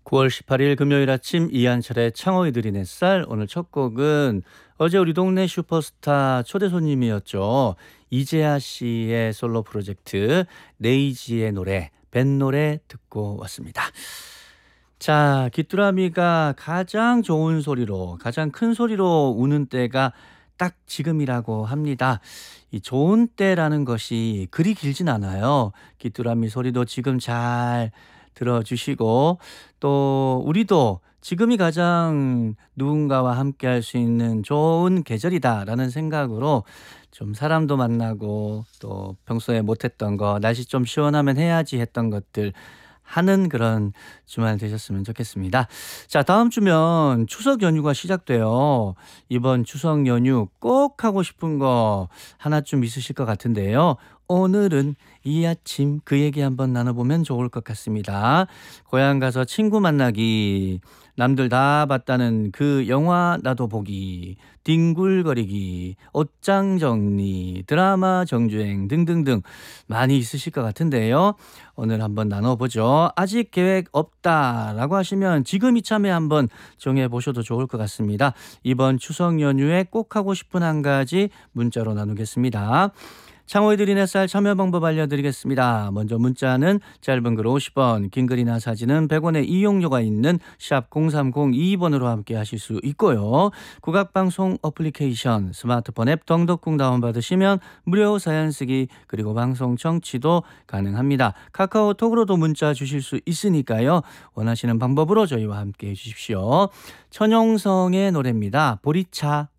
9월 18일 금요일 아침 이한철의 창호이 들인 햇살. 오늘 첫 곡은 어제 우리 동네 슈퍼스타 초대 손님이었죠. 이재하 씨의 솔로 프로젝트 네이지의 노래 뱃 노래 듣고 왔습니다. 자, 귀뚜라미가 가장 좋은 소리로 가장 큰 소리로 우는 때가 딱 지금이라고 합니다. 이 좋은 때라는 것이 그리 길진 않아요. 귀뚜라미 소리도 지금 잘 들어주시고 또 우리도 지금이 가장 누군가와 함께 할 수 있는 좋은 계절이다라는 생각으로 좀 사람도 만나고 또 평소에 못했던 거 날씨 좀 시원하면 해야지 했던 것들 하는 그런 주말 되셨으면 좋겠습니다. 자, 다음 주면 추석 연휴가 시작돼요. 이번 추석 연휴 꼭 하고 싶은 거 하나쯤 있으실 것 같은데요. 오늘은 이 아침 그 얘기 한번 나눠보면 좋을 것 같습니다. 고향 가서 친구 만나기, 남들 다 봤다는 그 영화 나도 보기, 뒹굴거리기, 옷장 정리, 드라마 정주행 등등등 많이 있으실 것 같은데요. 오늘 한번 나눠보죠. 아직 계획 없다라고 하시면 지금 이참에 한번 정해보셔도 좋을 것 같습니다. 이번 추석 연휴에 꼭 하고 싶은 한 가지 문자로 나누겠습니다. 창호이 들인 햇살 참여 방법 알려드리겠습니다. 먼저 문자는 짧은 글 50원, 긴 글이나 사진은 100원의 이용료가 있는 샵 0302번으로 함께 하실 수 있고요. 국악방송 어플리케이션, 스마트폰 앱 덩덕궁 다운받으시면 무료 사연 쓰기 그리고 방송 청취도 가능합니다. 카카오톡으로도 문자 주실 수 있으니까요. 원하시는 방법으로 저희와 함께 해주십시오. 천용성의 노래입니다. 보리차.